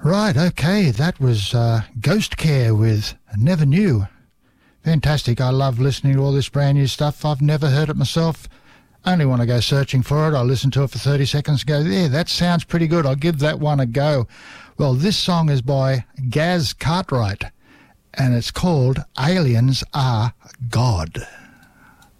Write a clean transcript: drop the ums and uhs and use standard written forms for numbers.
Right, okay, that was Ghost Care with Never Knew. Fantastic, I love listening to all this brand new stuff. I've never heard it myself. Only when I go searching for it, I listen to it for 30 seconds and go, yeah, that sounds pretty good. I'll give that one a go. Well, this song is by Gaz Cartwright, and it's called Aliens Are God.